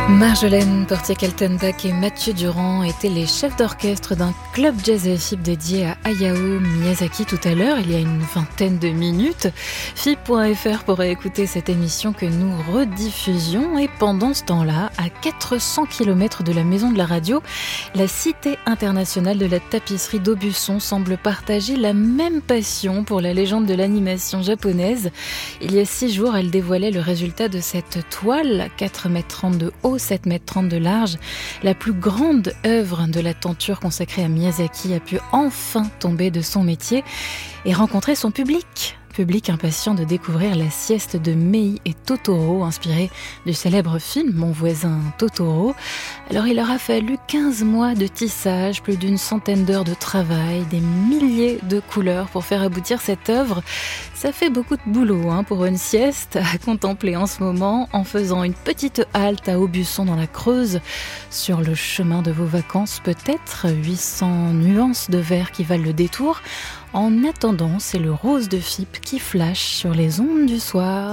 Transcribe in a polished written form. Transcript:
Marjolaine Portier-Kaltenbach et Mathieu Durand étaient les chefs d'orchestre d'un club jazz et FIP dédié à Hayao Miyazaki tout à l'heure, il y a une vingtaine de minutes. FIP.fr pour écouter cette émission que nous rediffusions. Et pendant ce temps-là, à 400 km de la maison de la radio, la Cité internationale de la tapisserie d'Aubusson semble partager la même passion pour la légende de l'animation japonaise. Il y a 6 jours, elle dévoilait le résultat de cette toile, 4,30 m de haut, 7,30 m de large. La plus grande œuvre de la tenture consacrée à Miyazaki a pu enfin tomber de son métier et rencontrer son public. Public impatient de découvrir la sieste de Mei et Totoro, inspiré du célèbre film Mon voisin Totoro. Alors il leur a fallu 15 mois de tissage, plus d'une centaine d'heures de travail, des milliers de couleurs pour faire aboutir cette œuvre. Ça fait beaucoup de boulot pour une sieste à contempler en ce moment, en faisant une petite halte à Aubusson dans la Creuse, sur le chemin de vos vacances peut-être, 800 nuances de vert qui valent le détour. En attendant, c'est le rose de FIP qui flash sur les ondes du soir.